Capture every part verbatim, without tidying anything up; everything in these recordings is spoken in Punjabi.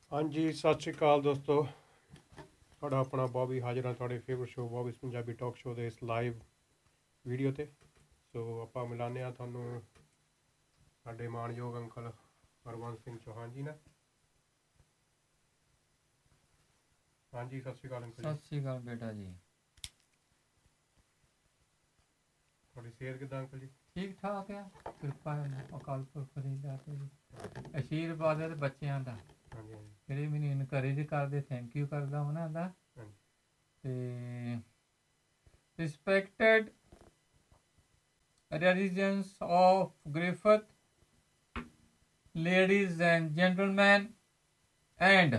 ਹਾਂਜੀ, ਸਤਿ ਸ਼੍ਰੀ ਅਕਾਲ ਦੋਸਤੋ। ਤੁਹਾਡਾ ਆਪਣਾ ਬੌਬੀ ਹਾਜ਼ਰ ਹਾਂ ਤੁਹਾਡੇ favourite show ਬੌਬੀਜ਼ Punjabi talk show ਦੇ ਇਸ ਲਾਈਵ ਵੀਡੀਓ 'ਤੇ। ਸੋ ਆਪਾਂ ਮਿਲਾਉਂਦੇ ਹਾਂ ਤੁਹਾਨੂੰ ਸਾਡੇ ਮਾਣਯੋਗ ਅੰਕਲ ਹਰਬੰਸ ਸਿੰਘ ਚੌਹਾਨ ਜੀ ਨਾਲ। ਹਾਂਜੀ, ਸਤਿ ਸ਼੍ਰੀ ਅਕਾਲ ਅੰਕਲ ਜੀ। ਸਤਿ ਸ਼੍ਰੀ ਅਕਾਲ ਬੇਟਾ ਜੀ। ਤੁਹਾਡੀ ਸਿਹਤ ਕਿੱਦਾਂ ਅੰਕਲ ਜੀ? ਠੀਕ ਠਾਕ ਆ, ਕਿਰਪਾ ਅਕਾਲ ਪੁਰਖ ਦੀ ਦਾਤੇ ਦੀ, ਆਸ਼ੀਰਵਾਦ ਹੈ ਬੱਚਿਆਂ ਦਾ। ਹਾਂਜੀ ਹਾਂਜੀ ਜਿਹੜੇ ਮੈਨੂੰ ਇਨਕਰੇਜ ਕਰਦੇ, ਥੈਂਕ ਯੂ ਕਰਦਾ ਉਹਨਾਂ ਦਾ। ਹਾਂਜੀ ਤੇ respected residents of Griffith, ladies and gentlemen, and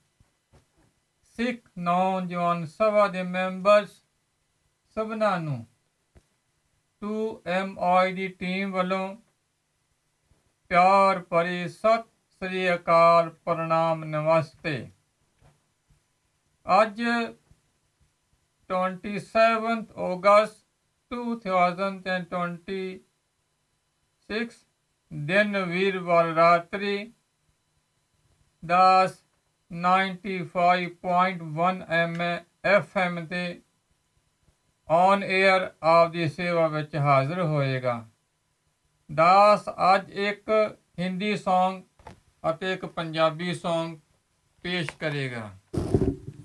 ਸਿੱਖ ਨੌਜਵਾਨ ਸਭਾ ਦੇ ਮੈਂਬਰਸ ਸਭਨਾਂ ਨੂੰ two M I the team ਵੱਲੋਂ ਪਿਆਰ ਭਰੀ ਸਤਿ ਸ੍ਰੀ ਅਕਾਲ, ਪ੍ਰਣਾਮ, ਨਮਸਤੇ। ਅੱਜ ਟਵੈਂਟੀ ਸੈਵਨਥ ਅਗਸਤ two thousand twenty-six ਦਿਨ ਵੀਰਵਾਰ ਰਾਤਰੀ ਦਸ ninety-five point one F M ਤੇ ਔਨ 에ਅਰ ਆਪਦੀ ਸੇਵਾ ਵਿੱਚ ਹਾਜ਼ਰ ਹੋਏਗਾ। ਦਾਸ ਅੱਜ ਇੱਕ ਹਿੰਦੀ ਸੌਂਗ ਅਤੇ ਇੱਕ ਪੰਜਾਬੀ ਸੌਂਗ ਪੇਸ਼ ਕਰੇਗਾ।